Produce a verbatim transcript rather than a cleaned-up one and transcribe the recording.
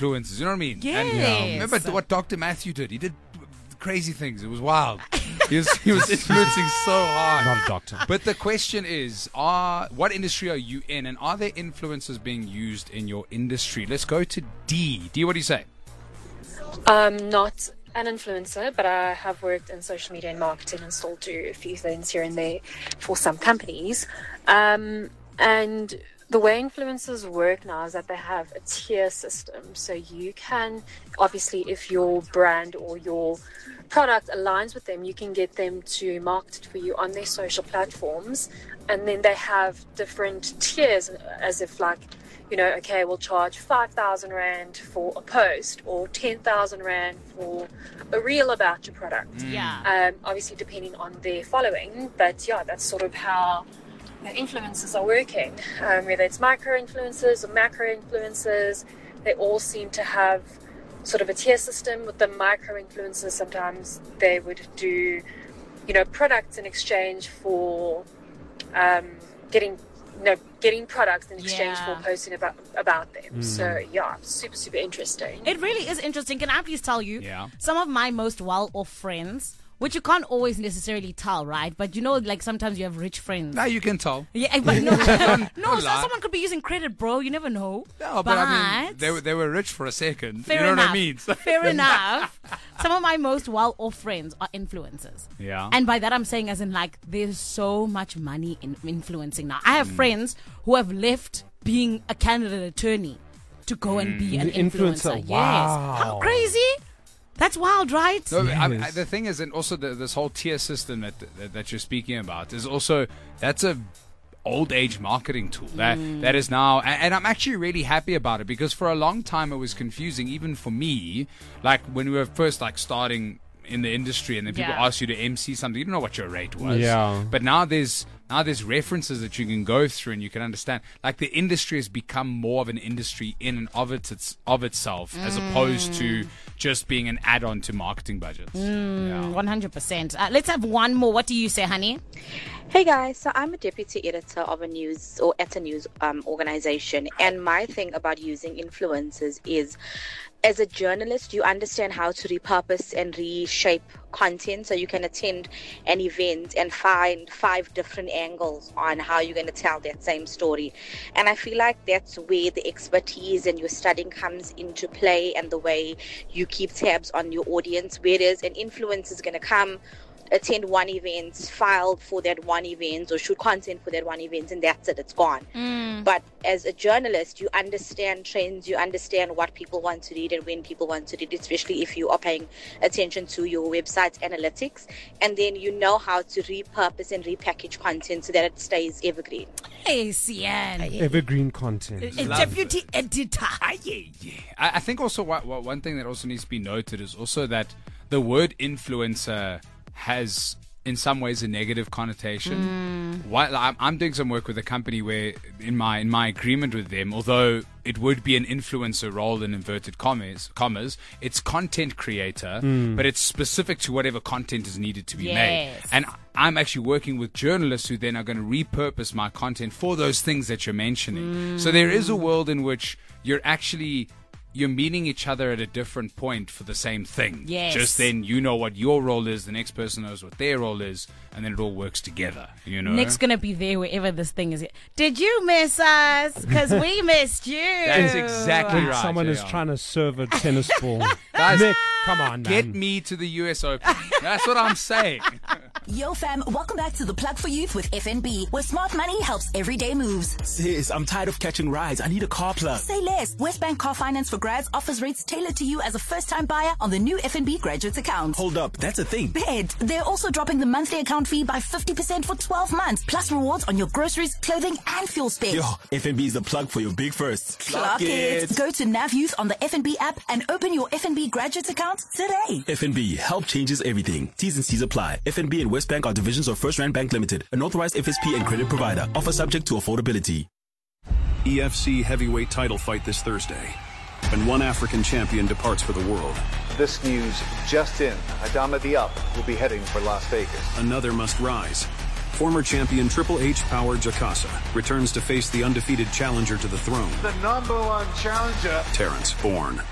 influencers. You know what I mean? Yes. And, uh, remember what Doctor Matthew did? He did crazy things. It was wild. He was, he was influencing so hard. Not a doctor. But the question is, are what industry are you in, and are there influencers being used in your industry? Let's go to D. D, what do you say? I'm not an influencer, but I have worked in social media and marketing and still do a few things here and there for some companies. Um, and the way influencers work now is that they have a tier system. So you can, obviously, if your brand or your product aligns with them, you can get them to market it for you on their social platforms. And then they have different tiers, as if like, you know, okay, we'll charge five thousand rand for a post or ten thousand rand for a reel about your product. Yeah. Um, obviously, depending on their following. But yeah, that's sort of how the influencers are working. Um, whether it's micro influencers or macro influencers, they all seem to have sort of a tier system. With the micro influencers, sometimes they would do, you know, products in exchange for um, getting. No, getting products in exchange Yeah. for posting about about them. Mm. So yeah, super super interesting. It really is interesting. Can I please tell you Yeah. some of my most well-off friends, which you can't always necessarily tell, right? But you know, like sometimes you have rich friends. Now you can tell. Yeah, but no, no, don't so lie. someone could be using credit, bro. You never know. No, but, I mean, they were, they were rich for a second. Fair you know enough. what I mean? So- Fair enough. Some of my most well-off friends are influencers. Yeah. And by that I'm saying as in like there's so much money in influencing now. I have Mm. friends who have left being a candidate attorney to go and be an The influencer, influencer. wow. Yes. How crazy? That's wild, right? No, I, I, Yes. the thing is, and also the, this whole tier system that, that that you're speaking about is also that's a old age marketing tool that that is now, and, and I'm actually really happy about it because for a long time it was confusing, even for me. Like when we were first like starting in the industry, and then people Yeah. asked you to M C something, you didn't know what your rate was. Yeah. But now there's now there's references that you can go through and you can understand. Like the industry has become more of an industry in and of it, it's of itself, as opposed to just being an add-on to marketing budgets. Yeah. one hundred percent. Uh, let's have one more. What do you say, honey? Hey guys, so I'm a deputy editor of a news or at a news um, organization, and my thing about using influencers is, as a journalist, you understand how to repurpose and reshape content, so you can attend an event and find five different angles on how you're going to tell that same story. And I feel like that's where the expertise and your studying comes into play, and the way you keep tabs on your audience. Whereas an influencer is going to come, attend one event, file for that one event, or shoot content for that one event, and that's it, it's gone. But as a journalist, you understand trends, you understand what people want to read and when people want to read, especially if you are paying attention to your website's analytics, and then you know how to repurpose and repackage content so that it stays evergreen. Hey, Cian. Evergreen content. A Love deputy editor. I, I think also what, what, one thing that also needs to be noted is also that the word influencer has in some ways a negative connotation. While I'm, I'm doing some work with a company where in my in my agreement with them, although it would be an influencer role in inverted commas, commas it's content creator, but it's specific to whatever content is needed to be Yes. made. And I'm actually working with journalists who then are going to repurpose my content for those things that you're mentioning. So there is a world in which you're actually you're meeting each other at a different point for the same thing. Yes. Just then you know what your role is, the next person knows what their role is, and then it all works together, you know? Nick's going to be there wherever this thing is. Did you miss us? Because we missed you. That's exactly When right. someone is yeah. trying to serve a tennis ball. Guys, Nick, come on, man. Get me to the U S Open. That's what I'm saying. Yo fam, welcome back to the Plug for Youth with F N B, where smart money helps everyday moves. Sis, I'm tired of catching rides. I need a car plug. Say less. Westbank Car Finance for Grads offers rates tailored to you as a first-time buyer on the new F N B graduate account. Hold up, that's a thing. Bet. They're also dropping the monthly account fee by fifty percent for twelve months, plus rewards on your groceries, clothing, and fuel spend. Yo, F N B is the plug for your big firsts. Clock it. Go to Nav Youth on the F N B app and open your F N B graduate account today. F N B, help changes everything. T's and C's apply. F N B and Westbank are divisions of First Rand Bank Limited, an authorized F S P and credit provider. Offer subject to affordability. E F C heavyweight title fight this Thursday, and one African champion departs for the world. This news just in. Adama Diop will be heading for Las Vegas. Another must rise. Former champion Triple H Power Jakasa returns to face the undefeated challenger to the throne, The number one challenger. Terrence Bourne.